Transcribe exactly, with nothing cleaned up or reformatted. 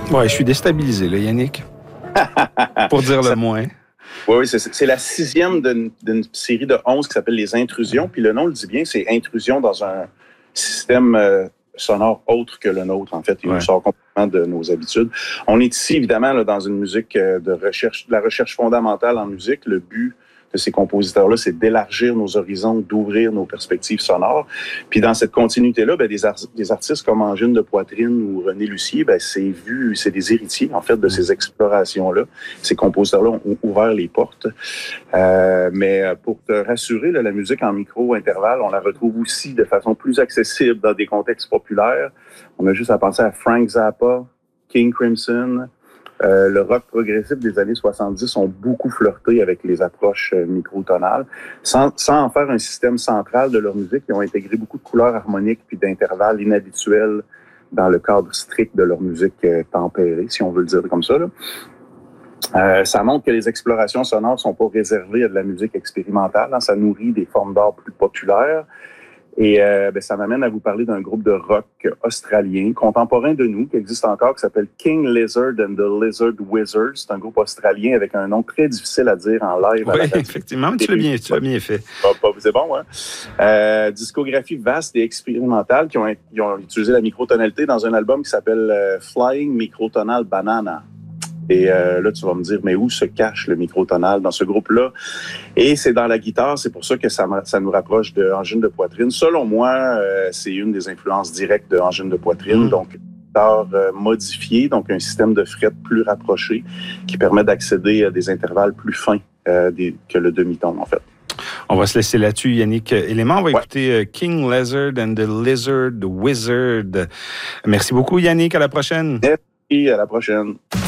Ouais, je suis déstabilisé, là, Yannick. Pour dire le Ça, moins. oui, oui, c'est, c'est la sixième d'une, d'une série de onze qui s'appelle Les Intrusions. Puis le nom le dit bien, c'est intrusion dans un système euh, sonore autre que le nôtre, en fait. Il nous Ouais. sort complètement de nos habitudes. On est ici, évidemment, là, dans une musique euh, de recherche, de la recherche fondamentale en musique. Le but de ces compositeurs-là, c'est d'élargir nos horizons, d'ouvrir nos perspectives sonores. Puis dans cette continuité-là, ben, des, ar- des artistes comme Angine de Poitrine ou René Lucier, ben, c'est vu, c'est des héritiers, en fait, de ces explorations-là. Ces compositeurs-là ont ouvert les portes. Euh, mais pour te rassurer, là, la musique en micro-intervalle, on la retrouve aussi de façon plus accessible dans des contextes populaires. On a juste à penser à Frank Zappa, King Crimson. Euh, le rock progressif des années soixante-dix ont beaucoup flirté avec les approches euh, microtonales, sans, sans en faire un système central de leur musique. Ils ont intégré beaucoup de couleurs harmoniques puis d'intervalles inhabituels dans le cadre strict de leur musique euh, tempérée, si on veut le dire comme ça, là. Euh, ça montre que les explorations sonores sont pas réservées à de la musique expérimentale, hein. Ça nourrit des formes d'art plus populaires. Et euh, ben, ça m'amène à vous parler d'un groupe de rock australien, contemporain de nous, qui existe encore, qui s'appelle King Lizard and the Lizard Wizards. C'est un groupe australien avec un nom très difficile à dire en live. Oui, à la effectivement, tu l'as bien, tu l'as bien fait. C'est bon, hein? Euh, discographie vaste et expérimentale qui ont, qui ont utilisé la microtonalité dans un album qui s'appelle euh, Flying Microtonal Banana. Et euh, là, tu vas me dire, mais où se cache le microtonal dans ce groupe-là? Et c'est dans la guitare, c'est pour ça que ça, ça nous rapproche de Angine de Poitrine. Selon moi, euh, c'est une des influences directes de Angine de Poitrine, mmh. donc une guitare euh, modifiée, donc un système de frettes plus rapproché qui permet d'accéder à des intervalles plus fins euh, des, que le demi-ton, en fait. On va se laisser là-dessus, Yannick Élément. On va ouais. écouter King Lizard and the Lizard Wizard. Merci beaucoup, Yannick. À la prochaine. Merci, à la prochaine.